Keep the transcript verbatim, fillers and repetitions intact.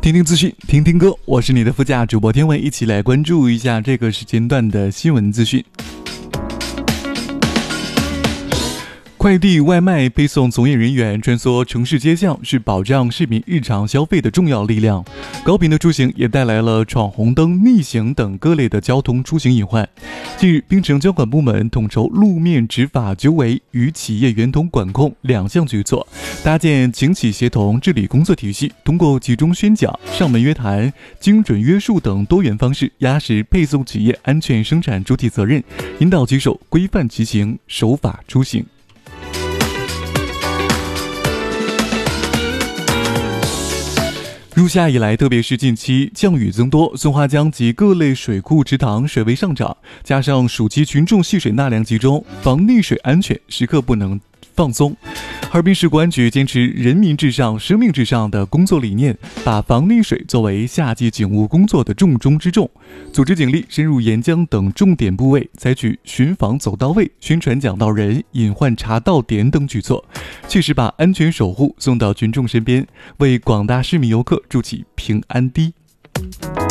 听听资讯，听听歌，我是你的副驾主播天文，一起来关注一下这个时间段的新闻资讯。快递外卖配送从业人员穿梭城市街巷，是保障市民日常消费的重要力量。高频的出行也带来了闯红灯、逆行等各类的交通出行隐患。近日，槟城交管部门统筹路面执法纠违与企业圆通管控两项举措，搭建警企协同治理工作体系，通过集中宣讲、上门约谈、精准约束等多元方式，压实配送企业安全生产主体责任，引导骑手规范骑行、守法出行。入夏以来，特别是近期降雨增多，松花江及各类水库池塘水位上涨，加上暑期群众戏水纳凉集中，防溺水安全时刻不能放松。哈尔滨市公安局坚持人民至上、生命至上的工作理念，把防溺水作为夏季警务工作的重中之重，组织警力深入沿江等重点部位，采取巡防走到位、宣传讲到人、隐患查到点等举措，确实把安全守护送到群众身边，为广大市民游客筑起平安堤。